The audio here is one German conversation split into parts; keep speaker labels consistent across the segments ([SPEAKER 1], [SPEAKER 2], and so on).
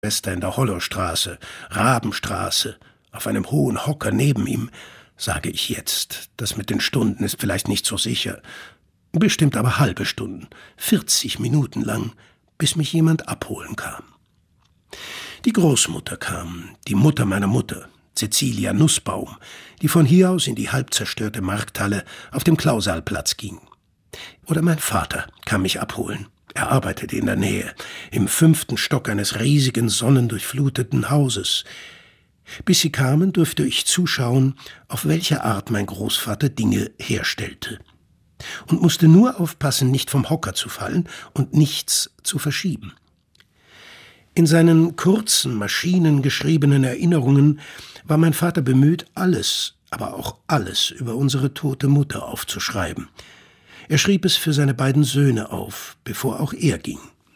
[SPEAKER 1] Schwester in der Hollowstraße, Rabenstraße, auf einem hohen Hocker neben ihm, sage ich jetzt. Das mit den Stunden ist vielleicht nicht so sicher. Bestimmt aber halbe Stunden, 40 Minuten lang, bis mich jemand abholen kam. Die Großmutter kam, die Mutter meiner Mutter, Cäcilia Nussbaum, die von hier aus in die halb zerstörte Markthalle auf dem Klausalplatz ging. Oder mein Vater kam mich abholen. Er arbeitete in der Nähe, im 5. Stock eines riesigen, sonnendurchfluteten Hauses. Bis sie kamen, durfte ich zuschauen, auf welche Art mein Großvater Dinge herstellte. Und musste nur aufpassen, nicht vom Hocker zu fallen und nichts zu verschieben. In seinen kurzen, maschinengeschriebenen Erinnerungen war mein Vater bemüht, alles, aber auch alles über unsere tote Mutter aufzuschreiben. Er schrieb es für seine beiden Söhne auf, bevor auch er ging.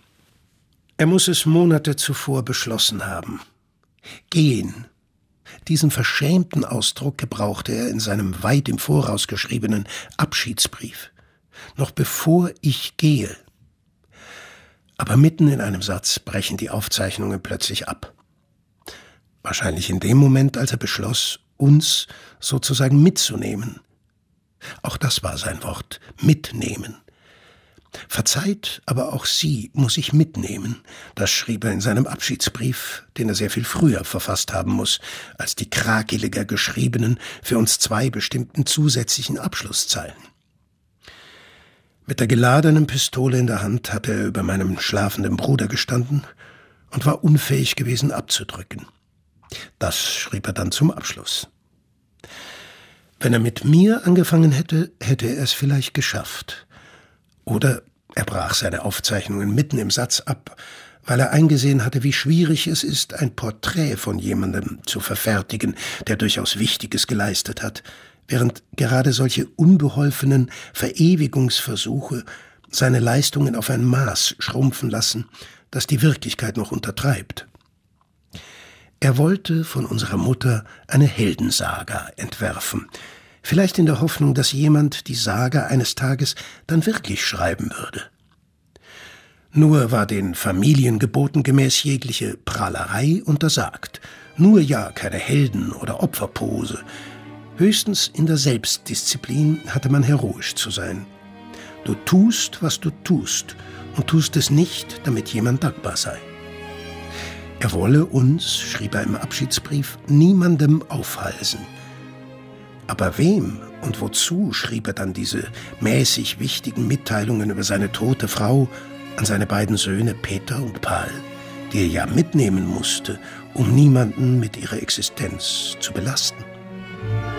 [SPEAKER 1] Er muss es Monate zuvor beschlossen haben. Gehen. Diesen verschämten Ausdruck gebrauchte er in seinem weit im Voraus geschriebenen Abschiedsbrief. Noch bevor ich gehe. Aber mitten in einem Satz brechen die Aufzeichnungen plötzlich ab. Wahrscheinlich in dem Moment, als er beschloss, uns sozusagen mitzunehmen. Auch das war sein Wort, mitnehmen. Verzeiht, aber auch Sie muss ich mitnehmen. Das schrieb er in seinem Abschiedsbrief, den er sehr viel früher verfasst haben muss, als die krakeliger geschriebenen, für uns 2 bestimmten zusätzlichen Abschlusszeilen. Mit der geladenen Pistole in der Hand hatte er über meinem schlafenden Bruder gestanden und war unfähig gewesen abzudrücken. Das schrieb er dann zum Abschluss. Wenn er mit mir angefangen hätte, hätte er es vielleicht geschafft. Oder er brach seine Aufzeichnungen mitten im Satz ab, weil er eingesehen hatte, wie schwierig es ist, ein Porträt von jemandem zu verfertigen, der durchaus Wichtiges geleistet hat, während gerade solche unbeholfenen Verewigungsversuche seine Leistungen auf ein Maß schrumpfen lassen, das die Wirklichkeit noch untertreibt. Er wollte von unserer Mutter eine Heldensaga entwerfen, vielleicht in der Hoffnung, dass jemand die Saga eines Tages dann wirklich schreiben würde. Nur war den Familiengeboten gemäß jegliche Prahlerei untersagt, nur ja keine Helden- oder Opferpose. Höchstens in der Selbstdisziplin hatte man heroisch zu sein. Du tust, was du tust, und tust es nicht, damit jemand dankbar sei. Er wolle uns, schrieb er im Abschiedsbrief, niemandem aufhalsen. Aber wem und wozu schrieb er dann diese mäßig wichtigen Mitteilungen über seine tote Frau an seine beiden Söhne Peter und Paul, die er ja mitnehmen musste, um niemanden mit ihrer Existenz zu belasten?